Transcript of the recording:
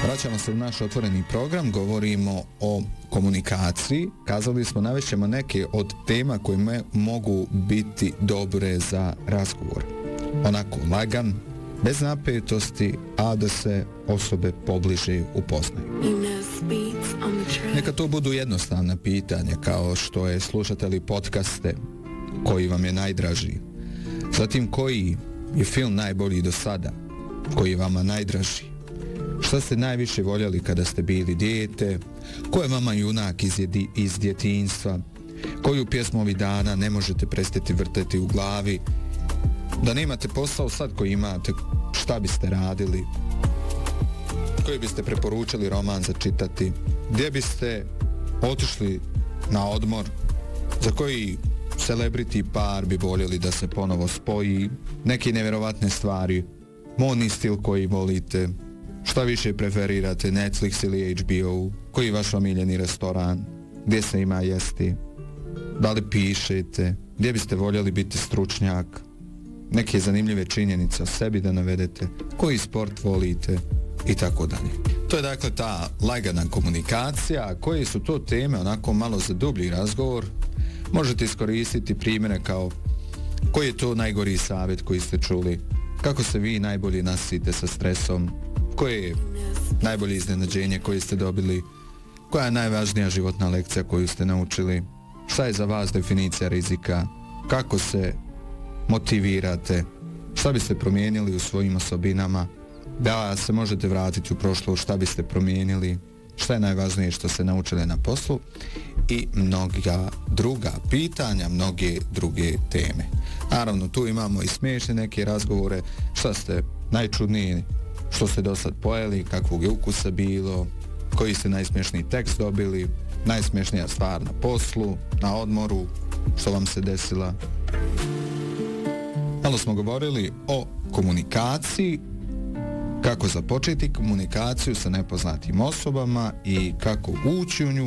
Vraćamo se u naš otvoreni program, govorimo o komunikaciji. Kazali smo, navešćemo neke od tema koje mogu biti dobre za razgovor. Onako lagan, bez napetosti, a da se osobe pobliže upoznaju. Neka to budu jednostavna pitanja, kao što je slušate li podcaste, koji vam je najdraži. Zatim, koji je film najbolji do sada, koji je vama najdraži. Šta ste najviše voljeli kada ste bili dijete? Ko je vama junak iz djetinjstva? Koju pjesmu ovih dana ne možete prestati vrteti u glavi? Da nemate posao sad koji imate, šta biste radili? Koji biste preporučili roman za čitati? Gdje biste otišli na odmor? Za koji celebrity par bi voljeli da se ponovo spoji? Neke nevjerovatne stvari, modni stil koji volite? Šta više preferirate, Netflix ili HBO? Koji je vaš omiljeni restoran? Gdje se ima jesti? Da li pišete? Gdje biste voljeli biti stručnjak? Neke zanimljive činjenice o sebi da navedete? Koji sport volite? I tako dalje. To je dakle ta lagana komunikacija. Koje su to teme, onako malo za dublji razgovor? Možete iskoristiti primjere kao koji je to najgori savjet koji ste čuli? Kako se vi najbolje nosite sa stresom? Koje je najbolje iznenađenje koje ste dobili? Koja je najvažnija životna lekcija koju ste naučili? Šta je za vas definicija rizika? Kako se motivirate? Šta biste promijenili u svojim osobinama? Da se možete vratiti u prošlost, šta biste promijenili? Šta je najvažnije što ste naučili na poslu? I mnoga druga pitanja, mnoge druge teme. Naravno, tu imamo i smiješne neke razgovore. Šta ste najčudniji što ste do sad pojeli, kakvog je ukusa bilo, koji ste najsmješniji tekst dobili, najsmješnija stvar na poslu, na odmoru, što vam se desila. Malo smo govorili o komunikaciji, kako započeti komunikaciju sa nepoznatim osobama i kako ući u nju,